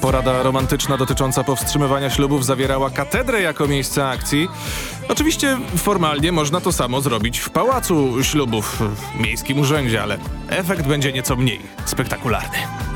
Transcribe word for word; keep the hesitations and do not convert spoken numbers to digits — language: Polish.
Porada romantyczna dotycząca powstrzymywania ślubów zawierała katedrę jako miejsce akcji. Oczywiście formalnie można to samo zrobić w pałacu ślubów, w miejskim urzędzie, ale efekt będzie nieco mniej spektakularny.